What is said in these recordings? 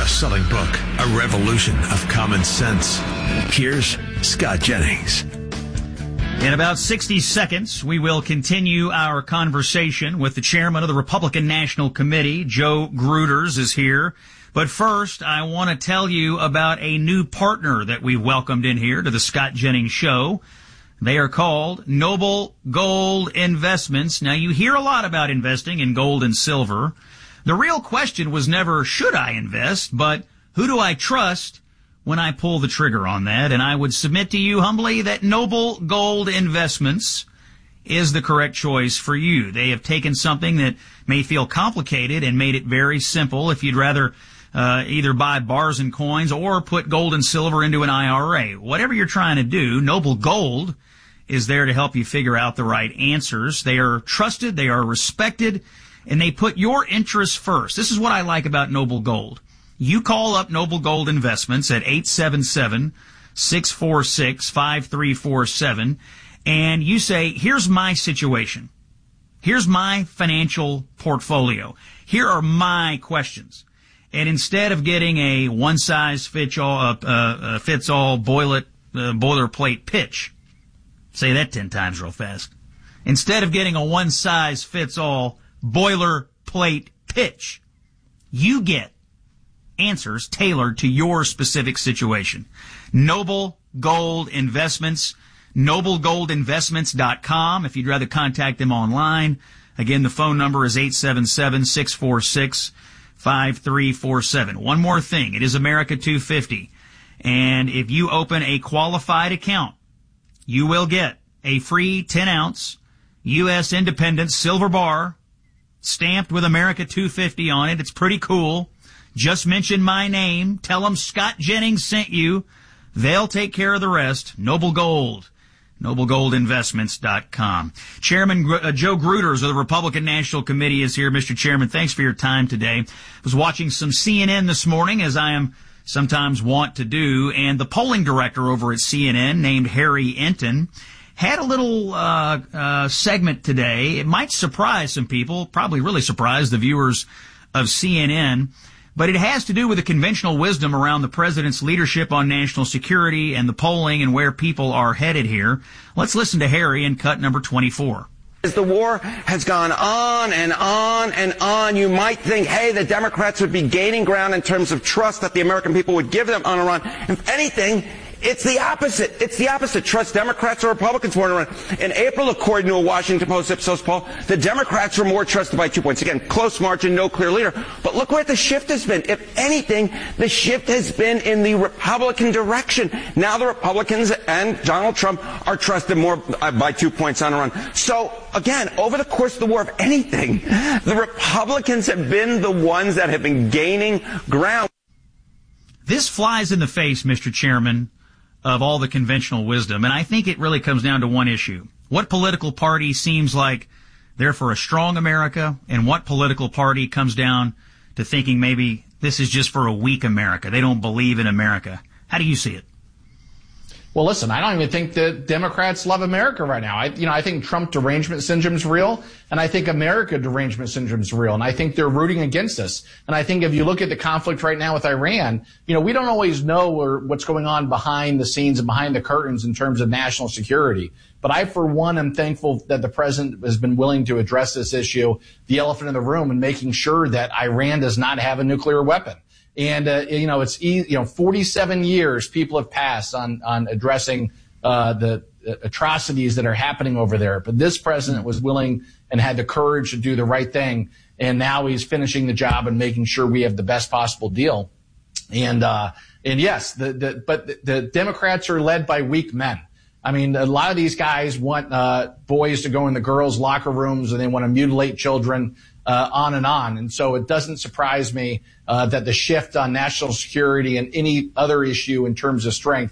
best-selling book, A Revolution of Common Sense. Here's Scott Jennings. In about 60 seconds, we will continue our conversation with the chairman of the Republican National Committee. Joe Gruters is here. But first, I want to tell you about a new partner that we welcomed in here to the Scott Jennings Show. They are called Noble Gold Investments. Now, you hear a lot about investing in gold and silver. The real question was never, should I invest, but who do I trust when I pull the trigger on that? And I would submit to you humbly that Noble Gold Investments is the correct choice for you. They have taken something that may feel complicated and made it very simple. If you'd rather either buy bars and coins or put gold and silver into an IRA, whatever you're trying to do, Noble Gold is there to help you figure out the right answers. They are trusted, they are respected, and they put your interests first. This is what I like about Noble Gold. You call up Noble Gold Investments at 877-646-5347, and you say, here's my situation. Here's my financial portfolio. Here are my questions. And instead of getting a one-size-fits-all boilerplate pitch, say that 10 times real fast. Instead of getting a one-size-fits-all boilerplate pitch, you get answers tailored to your specific situation. Noble Gold Investments, noblegoldinvestments.com if you'd rather contact them online. Again, the phone number is 877-646-5347. One more thing. It is America 250. And if you open a qualified account, you will get a free 10-ounce U.S. Independence silver bar stamped with America 250 on it. It's pretty cool. Just mention my name. Tell them Scott Jennings sent you. They'll take care of the rest. Noble Gold. NobleGoldInvestments.com. Chairman Joe Gruters of the Republican National Committee is here. Mr. Chairman, thanks for your time today. I was watching some CNN this morning, as I am sometimes wont to do, and the polling director over at CNN, named Harry Enton, had a little segment today. It might surprise some people, probably really surprise the viewers of CNN, but it has to do with the conventional wisdom around the president's leadership on national security and the polling and where people are headed here. Let's listen to Harry in cut number 24. As the war has gone on and on and on, you might think, hey, the Democrats would be gaining ground in terms of trust that the American people would give them on Iran. If anything, it's the opposite. It's the opposite. Trust Democrats or Republicans more on Iran. In April, according to a Washington Post Ipsos poll, the Democrats were more trusted by 2 points. Again, close margin, no clear leader. But look where the shift has been. If anything, the shift has been in the Republican direction. Now the Republicans and Donald Trump are trusted more by 2 points on Iran. So, again, over the course of the war, if anything, the Republicans have been the ones that have been gaining ground. This flies in the face, Mr. Chairman, of all the conventional wisdom, and I think it really comes down to one issue. What political party seems like they're for a strong America, and what political party comes down to thinking maybe this is just for a weak America? They don't believe in America. How do you see it? Well, listen, I don't even think that Democrats love America right now. I think Trump derangement syndrome is real, and I think America derangement syndrome is real, and I think they're rooting against us. And I think if you look at the conflict right now with Iran, we don't always know what's going on behind the scenes and behind the curtains in terms of national security. But I, for one, am thankful that the president has been willing to address this issue, the elephant in the room, and making sure that Iran does not have a nuclear weapon. And, it's easy, 47 years people have passed on addressing, the atrocities that are happening over there. But this president was willing and had the courage to do the right thing. And now he's finishing the job and making sure we have the best possible deal. And yes, but the Democrats are led by weak men. I mean, a lot of these guys want, boys to go in the girls' locker rooms, and they want to mutilate children. On and on. And so it doesn't surprise me that the shift on national security and any other issue in terms of strength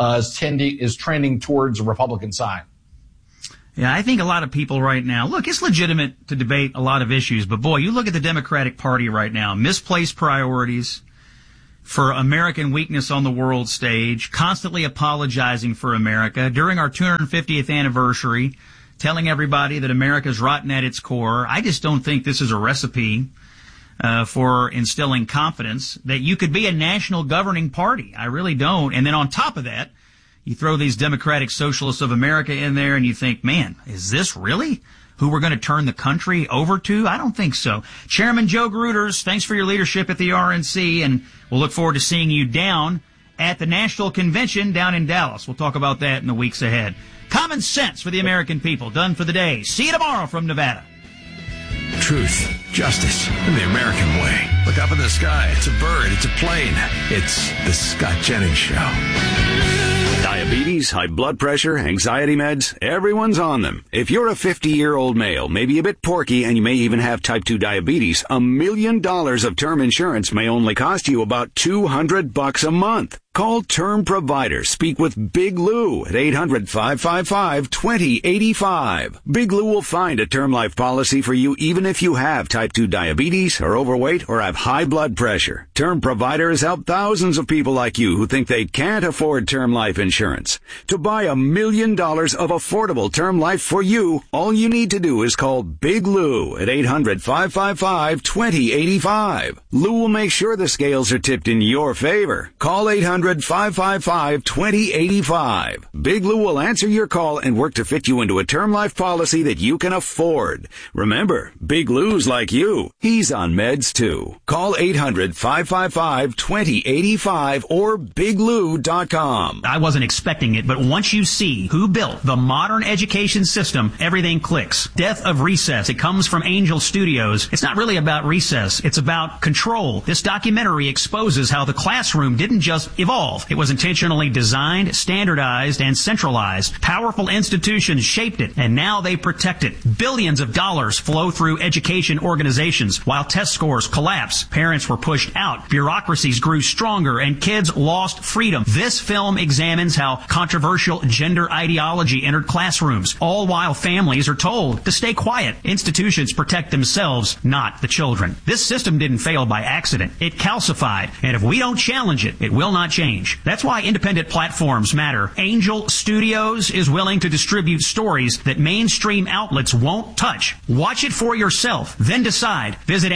is trending towards the Republican side. Yeah, I think a lot of people right now, look, it's legitimate to debate a lot of issues, but boy, you look at the Democratic Party right now, misplaced priorities for American weakness on the world stage, constantly apologizing for America. During our 250th anniversary, telling everybody that America's rotten at its core. I just don't think this is a recipe for instilling confidence that you could be a national governing party. I really don't. And then on top of that, you throw these Democratic Socialists of America in there and you think, man, is this really who we're going to turn the country over to? I don't think so. Chairman Joe Gruters, thanks for your leadership at the RNC, and we'll look forward to seeing you down at the National Convention down in Dallas. We'll talk about that in the weeks ahead. Common sense for the American people. Done for the day. See you tomorrow from Nevada. Truth, justice, and the American way. Look up in the sky. It's a bird. It's a plane. It's the Scott Jennings Show. Diabetes, high blood pressure, anxiety meds, everyone's on them. If you're a 50-year-old male, maybe a bit porky, and you may even have type 2 diabetes, $1 million of term insurance may only cost you about $200 a month. Call Term Provider. Speak with Big Lou at 800-555-2085. Big Lou will find a term life policy for you even if you have type 2 diabetes, are overweight, or have high blood pressure. Term Provider has helped thousands of people like you who think they can't afford term life insurance. To buy $1 million of affordable term life for you, all you need to do is call Big Lou at 800-555-2085. Lou will make sure the scales are tipped in your favor. Call 800-555-2085. Big Lou will answer your call and work to fit you into a term life policy that you can afford. Remember, Big Lou's like you. He's on meds too. Call 800-555-2085 or biglou.com. I wasn't expecting it, but once you see who built the modern education system, everything clicks. Death of Recess. It comes from Angel Studios. It's not really about recess. It's about control. This documentary exposes how the classroom didn't just evolve. It was intentionally designed, standardized, and centralized. Powerful institutions shaped it, and now they protect it. Billions of dollars flow through education organizations. While test scores collapsed, parents were pushed out, bureaucracies grew stronger, and kids lost freedom. This film examines how controversial gender ideology entered classrooms, all while families are told to stay quiet. Institutions protect themselves, not the children. This system didn't fail by accident. It calcified, and if we don't challenge it, it will not change. That's why independent platforms matter. Angel Studios is willing to distribute stories that mainstream outlets won't touch. Watch it for yourself, then decide. Visit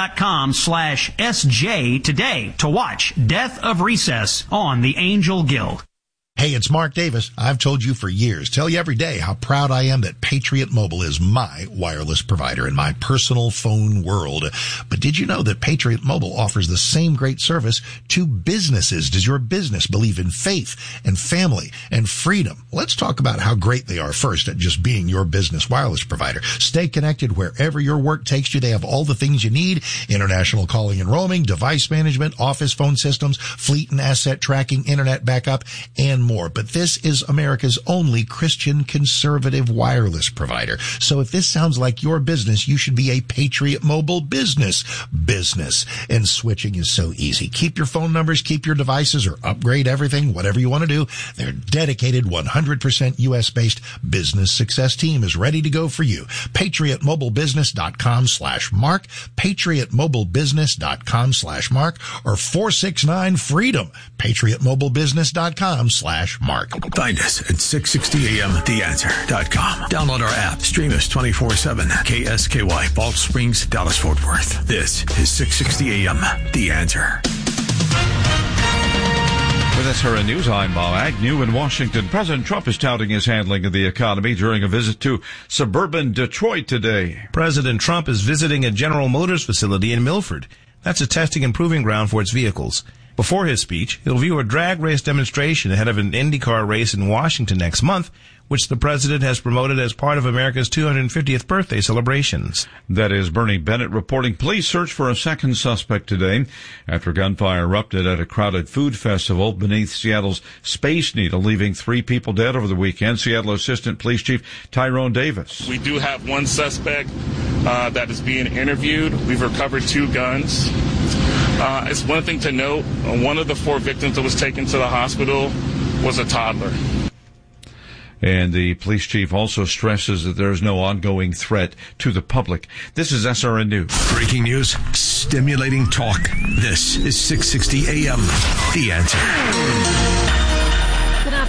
angel.com/SJ today to watch Death of Recess on the Angel Guild. Hey, it's Mark Davis. I've told you for years, tell you every day how proud I am that Patriot Mobile is my wireless provider in my personal phone world. But did you know that Patriot Mobile offers the same great service to businesses? Does your business believe in faith and family and freedom? Let's talk about how great they are first at just being your business wireless provider. Stay connected wherever your work takes you. They have all the things you need: international calling and roaming, device management, office phone systems, fleet and asset tracking, internet backup, and more. But this is America's only Christian conservative wireless provider. So if this sounds like your business, you should be a Patriot Mobile business. And switching is so easy. Keep your phone numbers, keep your devices, or upgrade everything, whatever you want to do. Their dedicated 100% U.S.-based business success team is ready to go for you. PatriotMobileBusiness.com/Mark, PatriotMobileBusiness.com/Mark, or 469-FREEDOM, PatriotMobileBusiness.com/Mark. Find us at 660amtheanswer.com. Download our app. Stream us 24/7. KSKY, Balch Springs, Dallas, Fort Worth. This is 660 AM, The Answer. With SRN News, I'm Bob Agnew in Washington. President Trump is touting his handling of the economy during a visit to suburban Detroit today. President Trump is visiting a General Motors facility in Milford. That's a testing and proving ground for its vehicles. Before his speech, he'll view a drag race demonstration ahead of an IndyCar race in Washington next month, which the president has promoted as part of America's 250th birthday celebrations. That is Bernie Bennett reporting police search for a second suspect today after gunfire erupted at a crowded food festival beneath Seattle's Space Needle, leaving 3 people dead over the weekend. Seattle Assistant Police Chief Tyrone Davis. We do have one suspect that is being interviewed. We've recovered 2 guns. It's one thing to note, one of the 4 victims that was taken to the hospital was a toddler. And the police chief also stresses that there is no ongoing threat to the public. This is SRN News. Breaking news, stimulating talk. This is 660 AM, The Answer. Good afternoon.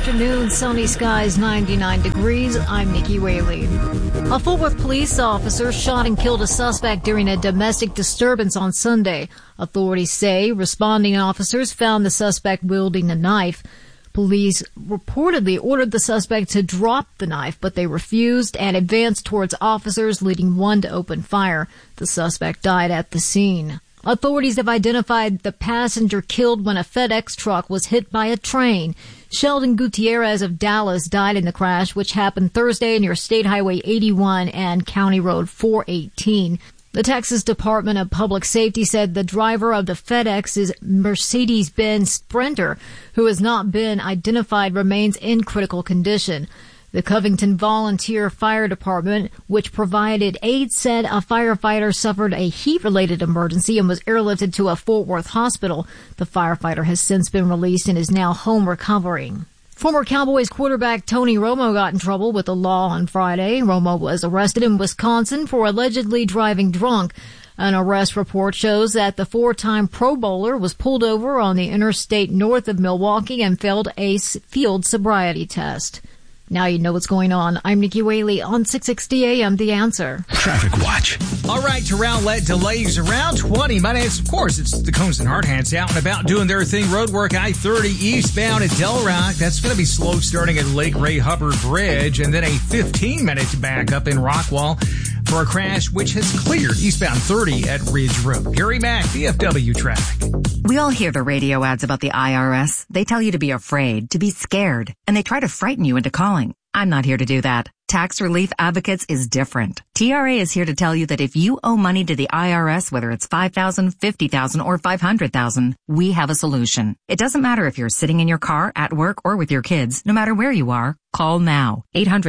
afternoon, sunny skies, 99 degrees. I'm Nikki Whaley. A Fort Worth police officer shot and killed a suspect during a domestic disturbance on Sunday. Authorities say responding officers found the suspect wielding a knife. Police reportedly ordered the suspect to drop the knife, but they refused and advanced towards officers, leading one to open fire. The suspect died at the scene. Authorities have identified the passenger killed when a FedEx truck was hit by a train. Sheldon Gutierrez of Dallas died in the crash, which happened Thursday near State Highway 81 and County Road 418. The Texas Department of Public Safety said the driver of the FedEx's Mercedes-Benz Sprinter, who has not been identified, remains in critical condition. The Covington Volunteer Fire Department, which provided aid, said a firefighter suffered a heat-related emergency and was airlifted to a Fort Worth hospital. The firefighter has since been released and is now home recovering. Former Cowboys quarterback Tony Romo got in trouble with the law on Friday. Romo was arrested in Wisconsin for allegedly driving drunk. An arrest report shows that the four-time Pro Bowler was pulled over on the interstate north of Milwaukee and failed a field sobriety test. Now you know what's going on. I'm Nikki Whaley on 660 AM, The Answer. Traffic Watch. All right, Terrell, let delays around 20 minutes. Of course, it's the Cones and Hardhats out and about doing their thing. Roadwork I-30 eastbound at Del Rock. That's going to be slow starting at Lake Ray Hubbard Bridge, and then a 15-minute backup in Rockwall for a crash which has cleared eastbound 30 at Ridge Road. Gary Mack, VFW Traffic. We all hear the radio ads about the IRS. They tell you to be afraid, to be scared, and they try to frighten you into calling. I'm not here to do that. Tax Relief Advocates is different. TRA is here to tell you that if you owe money to the IRS, whether it's $5,000, $50,000, or $500,000, we have a solution. It doesn't matter if you're sitting in your car, at work, or with your kids. No matter where you are, call now.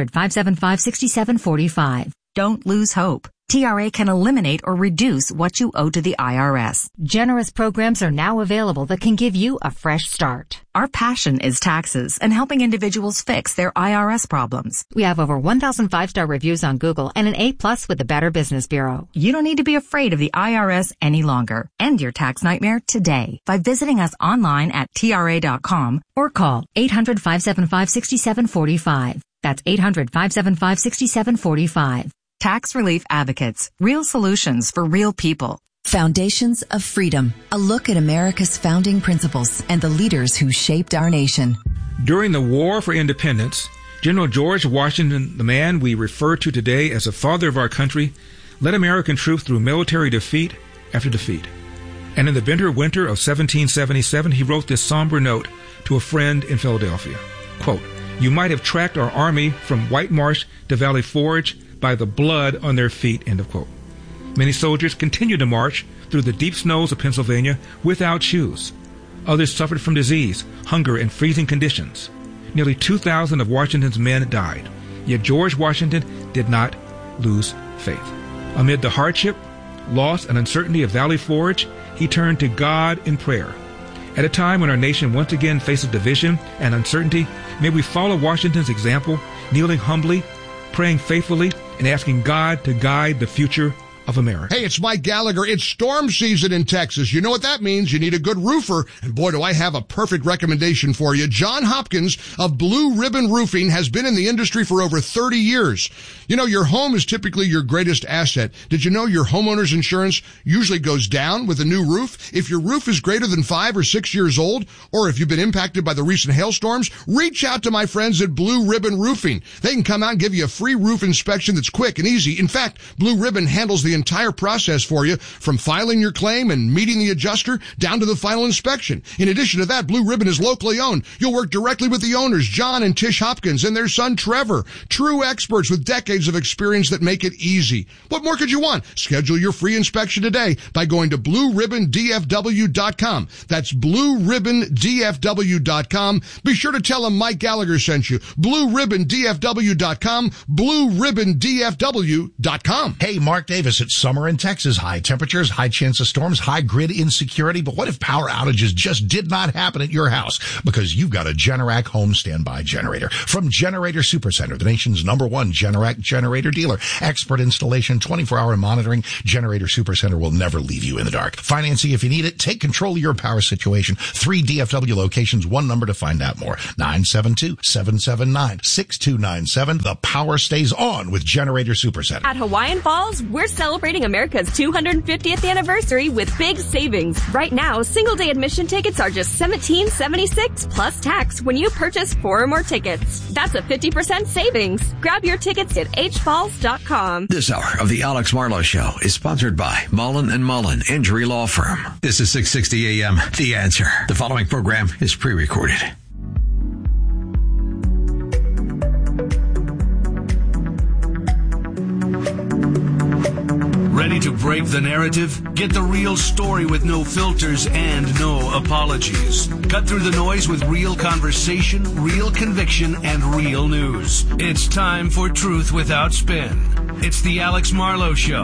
800-575-6745. Don't lose hope. TRA can eliminate or reduce what you owe to the IRS. Generous programs are now available that can give you a fresh start. Our passion is taxes and helping individuals fix their IRS problems. We have over 1,000 5-star reviews on Google and an A+ with the Better Business Bureau. You don't need to be afraid of the IRS any longer. End your tax nightmare today by visiting us online at TRA.com or call 800-575-6745. That's 800-575-6745. Tax Relief Advocates. Real solutions for real people. Foundations of Freedom. A look at America's founding principles and the leaders who shaped our nation. During the War for Independence, General George Washington, the man we refer to today as the father of our country, led American troops through military defeat after defeat. And in the bitter winter of 1777, he wrote this somber note to a friend in Philadelphia. Quote, "You might have tracked our army from White Marsh to Valley Forge by the blood on their feet," end of quote. Many soldiers continued to march through the deep snows of Pennsylvania without shoes. Others suffered from disease, hunger, and freezing conditions. Nearly 2,000 of Washington's men died. Yet George Washington did not lose faith. Amid the hardship, loss, and uncertainty of Valley Forge, he turned to God in prayer. At a time when our nation once again faces division and uncertainty, may we follow Washington's example, kneeling humbly, praying faithfully, and asking God to guide the future of America. Hey, it's Mike Gallagher. It's storm season in Texas. You know what that means. You need a good roofer. And boy, do I have a perfect recommendation for you. John Hopkins of Blue Ribbon Roofing has been in the industry for over 30 years. You know, your home is typically your greatest asset. Did you know your homeowner's insurance usually goes down with a new roof? If your roof is greater than 5 or 6 years old, or if you've been impacted by the recent hailstorms, reach out to my friends at Blue Ribbon Roofing. They can come out and give you a free roof inspection that's quick and easy. In fact, Blue Ribbon handles the entire process for you, from filing your claim and meeting the adjuster down to the final inspection. In addition to that, Blue Ribbon is locally owned. You'll work directly with the owners, John and Tish Hopkins, and their son Trevor. True experts with decades of experience that make it easy. What more could you want? Schedule your free inspection today by going to BlueRibbonDFW.com. That's BlueRibbonDFW.com. Be sure to tell them Mike Gallagher sent you. BlueRibbonDFW.com. BlueRibbonDFW.com. Hey, Mark Davis at It's summer in Texas, high temperatures, high chance of storms, high grid insecurity. But what if power outages just did not happen at your house? Because you've got a Generac home standby generator. From Generator Supercenter, the nation's #1 Generac generator dealer. Expert installation, 24-hour monitoring. Generator Supercenter will never leave you in the dark. Financing if you need it. Take control of your power situation. 3 DFW locations, one number to find out more. 972-779-6297. The power stays on with Generator Supercenter. At Hawaiian Falls, we're celebrating America's 250th anniversary with big savings. Right now, single-day admission tickets are just $17.76 plus tax when you purchase 4 or more tickets. That's a 50% savings. Grab your tickets at hfalls.com. This hour of the Alex Marlowe Show is sponsored by Mullen & Mullen Injury Law Firm. This is 660 AM, The Answer. The following program is pre-recorded. Ready to break the narrative? Get the real story with no filters and no apologies. Cut through the noise with real conversation, real conviction, and real news. It's time for Truth Without Spin. It's the Alex Marlowe Show.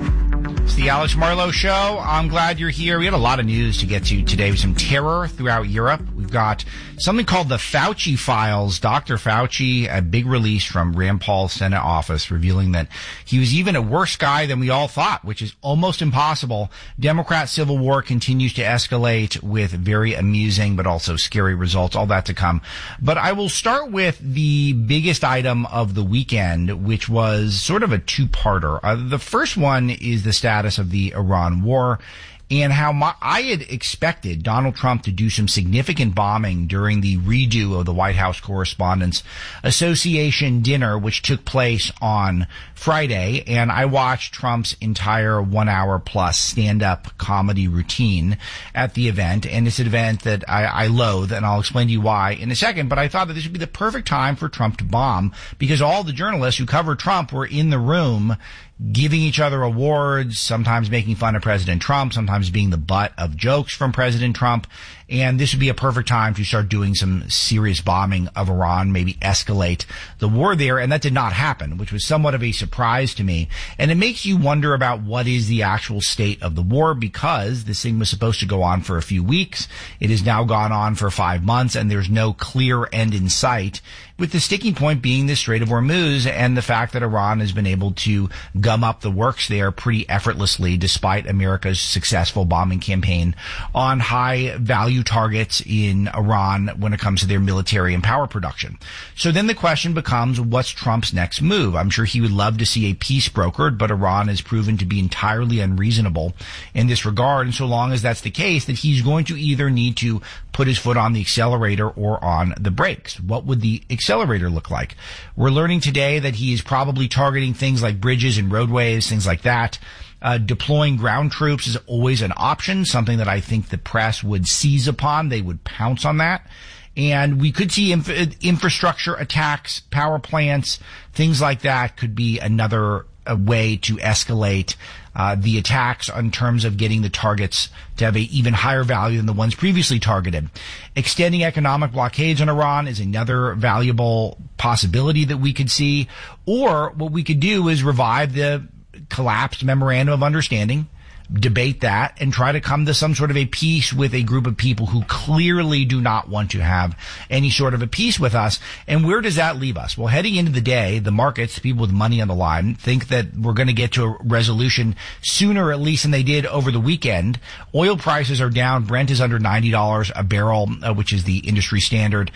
It's the Alex Marlowe Show. I'm glad you're here. We had a lot of news to get to today with some terror throughout Europe. We've got something called the Fauci Files. Dr. Fauci, a big release from Rand Paul's Senate office revealing that he was even a worse guy than we all thought, which is almost impossible. Democrat civil war continues to escalate with very amusing but also scary results. All that to come. But I will start with the biggest item of the weekend, which was sort of a two-parter. The first one is the status of the Iran war and how I had expected Donald Trump to do some significant bombing during the redo of the White House Correspondents Association dinner, which took place on Friday. And I watched Trump's entire 1 hour plus stand-up comedy routine at the event. And it's an event that I loathe, and I'll explain to you why in a second. But I thought that this would be the perfect time for Trump to bomb because all the journalists who covered Trump were in the room giving each other awards, sometimes making fun of President Trump, sometimes being the butt of jokes from President Trump. And this would be a perfect time to start doing some serious bombing of Iran, maybe escalate the war there. And that did not happen, which was somewhat of a surprise to me. And it makes you wonder about what is the actual state of the war, because this thing was supposed to go on for a few weeks. It has now gone on for 5 months, and there's no clear end in sight, with the sticking point being the Strait of Hormuz and the fact that Iran has been able to gum up the works there pretty effortlessly despite America's successful bombing campaign on high value targets in Iran when it comes to their military and power production. So then the question becomes, what's Trump's next move? I'm sure he would love to see a peace brokered, but Iran has proven to be entirely unreasonable in this regard. And so long as that's the case, that he's going to either need to put his foot on the accelerator or on the brakes. What would the accelerator look like? We're learning today that he is probably targeting things like bridges and roadways, things like that. Deploying ground troops is always an option, something that I think the press would seize upon. They would pounce on that. And we could see infrastructure attacks, power plants, things like that could be another way to escalate the attacks in terms of getting the targets to have an even higher value than the ones previously targeted. Extending economic blockades on Iran is another valuable possibility that we could see. Or what we could do is revive the collapsed memorandum of understanding, debate that, and try to come to some sort of a peace with a group of people who clearly do not want to have any sort of a peace with us. And where does that leave us? Well, heading into the day, the markets, people with money on the line, think that we're going to get to a resolution sooner, at least, than they did over the weekend. Oil prices are down. Brent is under $90 a barrel, which is the industry standard.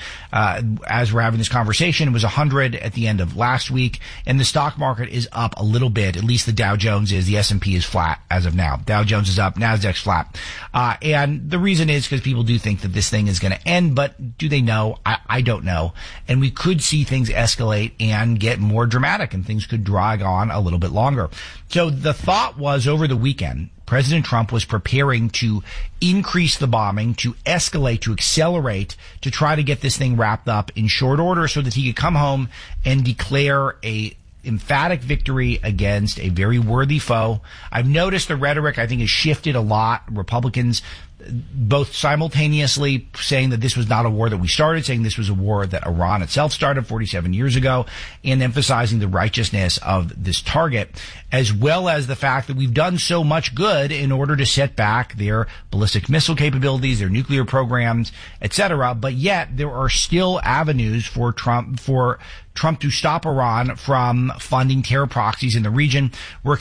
As we're having this conversation, it was 100 at the end of last week, and the stock market is up a little bit. At least the Dow Jones is. The S&P is flat as of now. Dow Jones is up, Nasdaq's flat. And the reason is because people do think that this thing is going to end, but do they know? I don't know. And we could see things escalate and get more dramatic, and things could drag on a little bit longer. So the thought was, over the weekend, President Trump was preparing to increase the bombing, to escalate, to accelerate, to try to get this thing wrapped up in short order so that he could come home and declare a emphatic victory against a very worthy foe. I've noticed the rhetoric, I think, has shifted a lot. Republicans both simultaneously saying that this was not a war that we started, saying this was a war that Iran itself started 47 years ago, and emphasizing the righteousness of this target, as well as the fact that we've done so much good in order to set back their ballistic missile capabilities, their nuclear programs, etc. But yet there are still avenues for Trump to stop Iran from funding terror proxies in the region. We're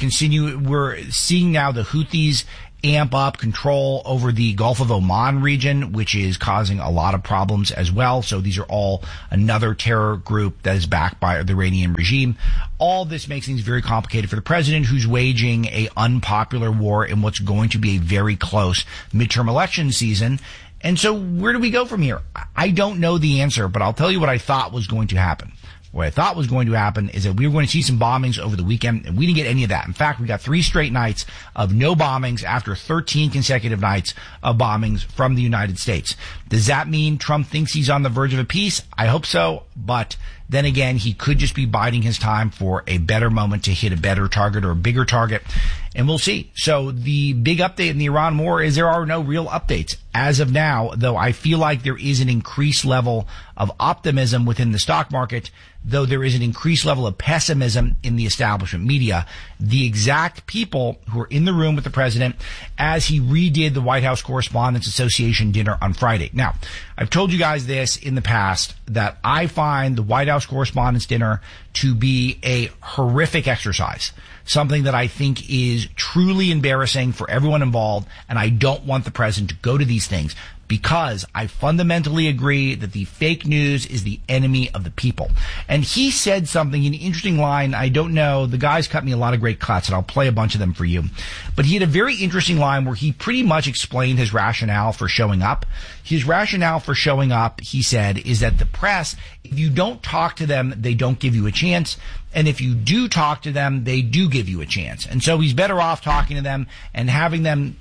seeing now the Houthis amp up control over the Gulf of Oman region, which is causing a lot of problems as well. So these are all another terror group that is backed by the Iranian regime. All this makes things very complicated for the president, who's waging a unpopular war in what's going to be a very close midterm election season. And so where do we go from here? I don't know the answer, but I'll tell you what I thought was going to happen. What I thought was going to happen is that we were going to see some bombings over the weekend, and we didn't get any of that. In fact, we got 3 straight nights of no bombings after 13 consecutive nights of bombings from the United States. Does that mean Trump thinks he's on the verge of a peace? I hope so, but then again, he could just be biding his time for a better moment to hit a better target or a bigger target, and we'll see. So the big update in the Iran war is there are no real updates as of now, though I feel like there is an increased level of optimism within the stock market, though there is an increased level of pessimism in the establishment media. The exact people who were in the room with the president as he redid the White House Correspondents Association dinner on Friday. Now, I've told you guys this in the past, that I find the White House Correspondents' dinner to be a horrific exercise, something that I think is truly embarrassing for everyone involved, and I don't want the president to go to these things, because I fundamentally agree that the fake news is the enemy of the people. And he said something, an interesting line. I don't know. The guy's cut me a lot of great cuts, and I'll play a bunch of them for you. But he had a very interesting line where he pretty much explained his rationale for showing up. His rationale for showing up, he said, is that the press, if you don't talk to them, they don't give you a chance. And if you do talk to them, they do give you a chance. And so he's better off talking to them and having them,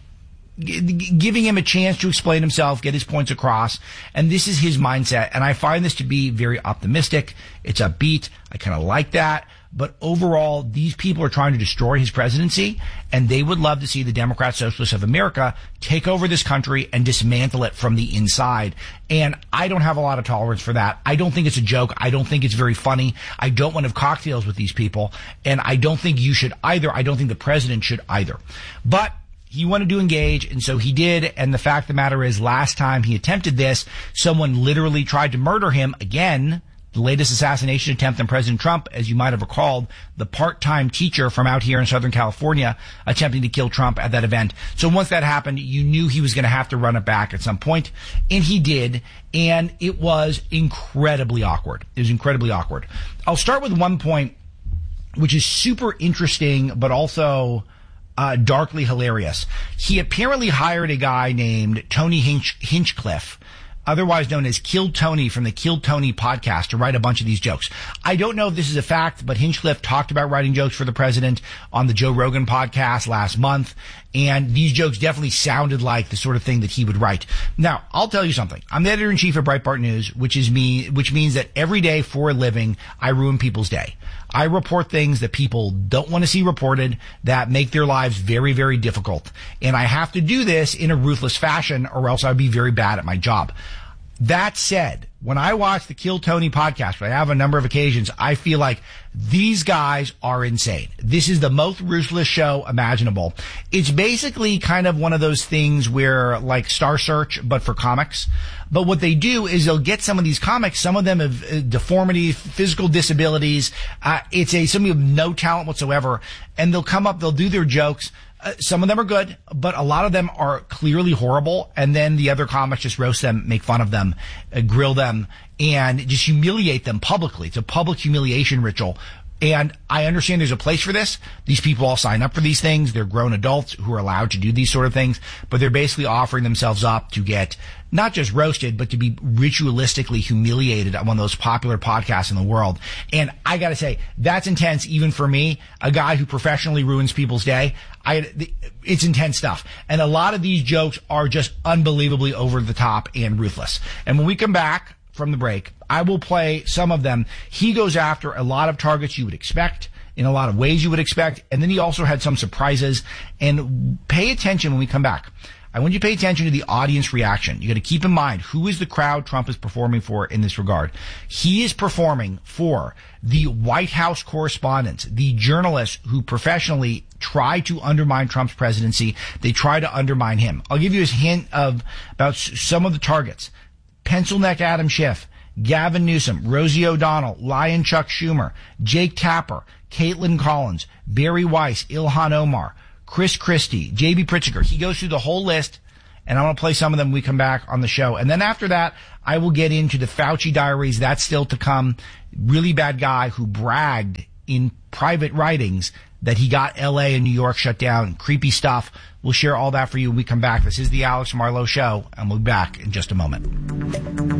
giving him a chance to explain himself, get his points across. And this is his mindset. And I find this to be very optimistic. It's upbeat. I kind of like that. But overall, these people are trying to destroy his presidency, and they would love to see the Democrat Socialists of America take over this country and dismantle it from the inside. And I don't have a lot of tolerance for that. I don't think it's a joke. I don't think it's very funny. I don't want to have cocktails with these people, and I don't think you should either. I don't think the president should either. But he wanted to engage, and so he did. And the fact of the matter is, last time he attempted this, someone literally tried to murder him again. The latest assassination attempt on President Trump, as you might have recalled, the part-time teacher from out here in Southern California attempting to kill Trump at that event. So once that happened, you knew he was going to have to run it back at some point, and he did, and it was incredibly awkward. It was incredibly awkward. I'll start with one point, which is super interesting, but also darkly hilarious. He apparently hired a guy named Tony Hinchcliffe, otherwise known as Killed Tony from the Killed Tony podcast, to write a bunch of these jokes. I don't know if this is a fact, but Hinchcliffe talked about writing jokes for the president on the Joe Rogan podcast last month, and these jokes definitely sounded like the sort of thing that he would write. Now, I'll tell you something. I'm the editor-in-chief of Breitbart News, which means that every day for a living, I ruin people's day. I report things that people don't want to see reported, that make their lives very, very difficult. And I have to do this in a ruthless fashion, or else I'd be very bad at my job. That said, when I watch the Kill Tony podcast, which I have on a number of occasions, I feel like these guys are insane. This is the most ruthless show imaginable. It's basically kind of one of those things where, like Star Search, but for comics. But what they do is they'll get some of these comics, some of them have deformities, physical disabilities. Some of them have no talent whatsoever. And they'll come up, they'll do their jokes. Some of them are good, but a lot of them are clearly horrible. And then the other comics just roast them, make fun of them, grill them, and just humiliate them publicly. It's a public humiliation ritual. And I understand there's a place for this. These people all sign up for these things. They're grown adults who are allowed to do these sort of things, but they're basically offering themselves up to get not just roasted, but to be ritualistically humiliated on one of those popular podcasts in the world. And I gotta say, that's intense even for me, a guy who professionally ruins people's day. It's intense stuff. And a lot of these jokes are just unbelievably over the top and ruthless. And when we come back from the break, I will play some of them. He goes after a lot of targets you would expect, in a lot of ways you would expect, and then he also had some surprises. And pay attention when we come back. I want you to pay attention to the audience reaction. You got to keep in mind, who is the crowd Trump is performing for in this regard? He is performing for the White House correspondents, the journalists who professionally try to undermine Trump's presidency. They try to undermine him. I'll give you a hint about some of the targets. Pencil neck Adam Schiff, Gavin Newsom, Rosie O'Donnell, Lion Chuck Schumer, Jake Tapper, Caitlin Collins, Barry Weiss, Ilhan Omar, Chris Christie, J.B. Pritzker. He goes through the whole list, and I'm going to play some of them when we come back on the show. And then after that, I will get into the Fauci diaries. That's still to come. Really bad guy who bragged in private writings that he got L.A. and New York shut down. Creepy stuff. We'll share all that for you when we come back. This is the Alex Marlowe Show, and we'll be back in just a moment.